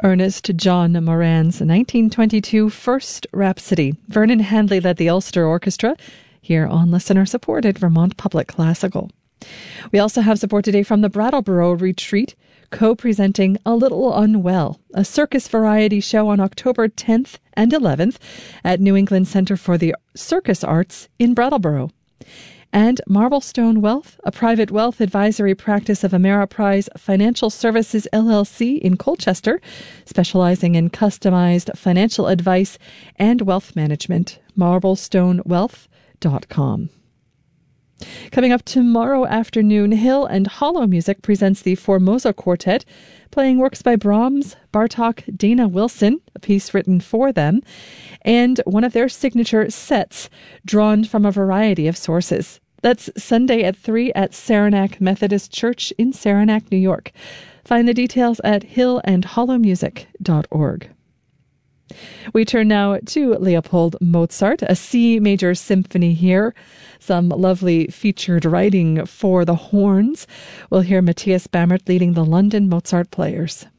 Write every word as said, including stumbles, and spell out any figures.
Ernest John Moran's nineteen twenty-two First Rhapsody. Vernon Handley led the Ulster Orchestra here on listener-supported Vermont Public Classical. We also have support today from the Brattleboro Retreat, co-presenting A Little Unwell, a circus variety show on October tenth and eleventh at New England Center for the Circus Arts in Brattleboro. And Marblestone Wealth, a private wealth advisory practice of Ameriprise Financial Services L L C in Colchester, specializing in customized financial advice and wealth management. marblestone wealth dot com. Coming up tomorrow afternoon, Hill and Hollow Music presents the Formosa Quartet, playing works by Brahms, Bartók, Dana Wilson, a piece written for them, and one of their signature sets drawn from a variety of sources. That's Sunday at three at Saranac Methodist Church in Saranac, New York. Find the details at hill and hollow music dot org. We turn now to Leopold Mozart, a C major symphony here. Some lovely featured writing for the horns. We'll hear Matthias Bammert leading the London Mozart Players.